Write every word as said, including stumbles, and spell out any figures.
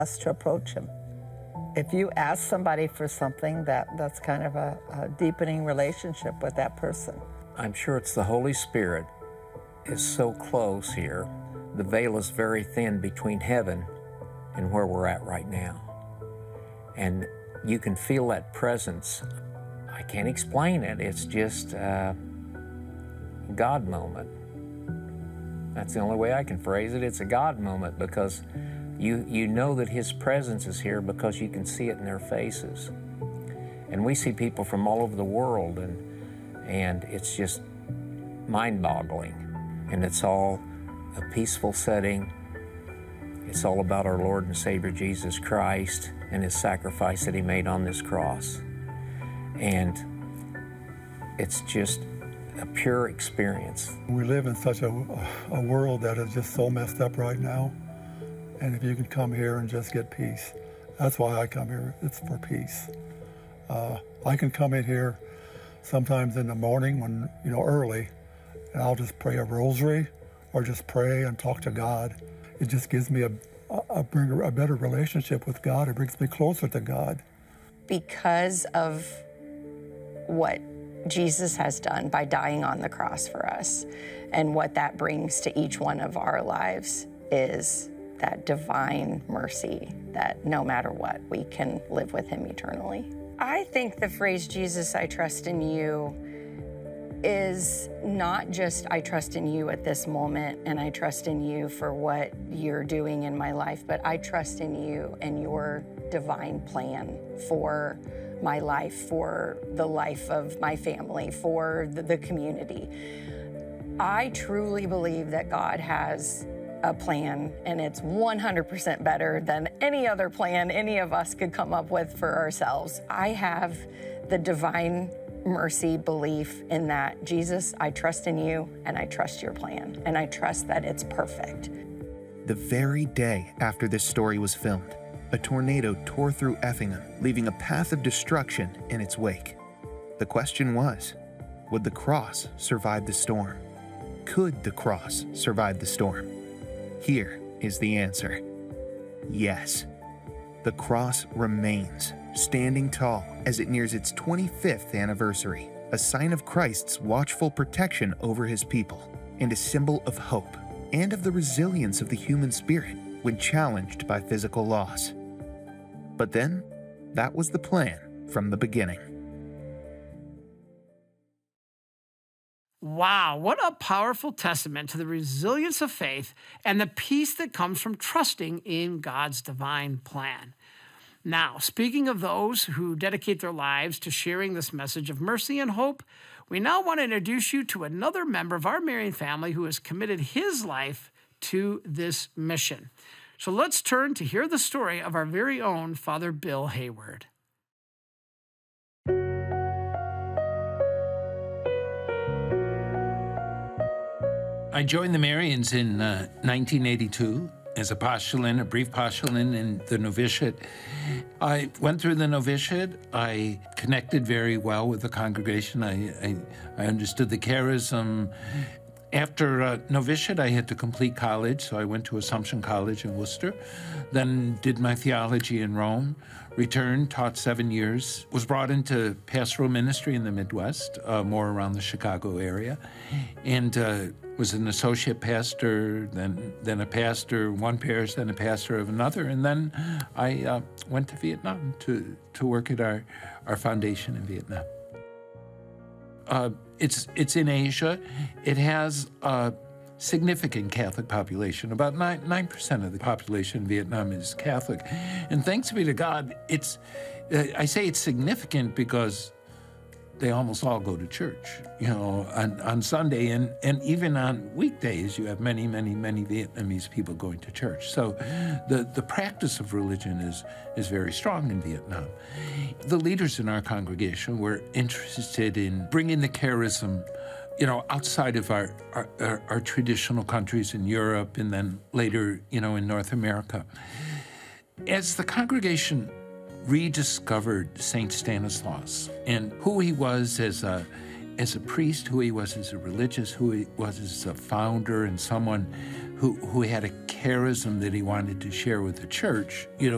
us to approach him. If you ask somebody for something, that, that's kind of a, a deepening relationship with that person. I'm sure it's the Holy Spirit is so close here. The veil is very thin between heaven and where we're at right now. And you can feel that presence. I can't explain it. It's just a God moment. That's the only way I can phrase it. It's a God moment because you, you know that His presence is here because you can see it in their faces. And we see people from all over the world, and, and it's just mind-boggling. And it's all a peaceful setting. It's all about our Lord and Savior Jesus Christ and His sacrifice that He made on this cross. And it's just a pure experience. We live in such a, a world that is just so messed up right now. And if you can come here and just get peace, that's why I come here. It's for peace. Uh, I can come in here sometimes in the morning when, you know, early, and I'll just pray a rosary or just pray and talk to God. It just gives me a, a, a better relationship with God. It brings me closer to God. Because of what Jesus has done by dying on the cross for us, and what that brings to each one of our lives is that divine mercy that no matter what, we can live with Him eternally. I think the phrase, Jesus, I trust in you, is not just I trust in you at this moment and I trust in you for what you're doing in my life, but I trust in you and your divine plan for my life, for the life of my family, for the, the community. I truly believe that God has a plan, and it's one hundred percent better than any other plan any of us could come up with for ourselves. I have the divine mercy belief in that, Jesus, I trust in you and I trust your plan, and I trust that it's perfect. The very day after this story was filmed, a tornado tore through Effingham, leaving a path of destruction in its wake. The question was, would the cross survive the storm? Could the cross survive the storm? Here is the answer. Yes. The cross remains, standing tall as it nears its twenty-fifth anniversary, a sign of Christ's watchful protection over His people, and a symbol of hope and of the resilience of the human spirit when challenged by physical loss. But then, that was the plan from the beginning. Wow, what a powerful testament to the resilience of faith and the peace that comes from trusting in God's divine plan. Now, speaking of those who dedicate their lives to sharing this message of mercy and hope, we now want to introduce you to another member of our Marian family who has committed his life to this mission. So let's turn to hear the story of our very own Father Bill Hayward. I joined the Marians in uh, nineteen eighty-two as a postulant, a brief postulant in the novitiate. I went through the novitiate. I connected very well with the congregation. I, I, I understood the charism. After uh, novitiate, I had to complete college, so I went to Assumption College in Worcester, then did my theology in Rome, returned, taught seven years, was brought into pastoral ministry in the Midwest, uh, more around the Chicago area, and uh, was an associate pastor, then then a pastor, one parish, then a pastor of another, and then I uh, went to Vietnam to, to work at our, our foundation in Vietnam. Uh, it's it's in Asia. It has a significant Catholic population. About nine nine percent of the population in Vietnam is Catholic, and thanks be to God, it's. Uh, I say it's significant because they almost all go to church, you know, on, on Sunday, and, and even on weekdays, you have many, many, many Vietnamese people going to church. So the, the practice of religion is, is very strong in Vietnam. The leaders in our congregation were interested in bringing the charism, you know, outside of our, our, our, our traditional countries in Europe and then later, you know, in North America. As the congregation rediscovered Saint Stanislaus and who he was as a as a priest, who he was as a religious, who he was as a founder and someone who, who had a charism that he wanted to share with the church, you know,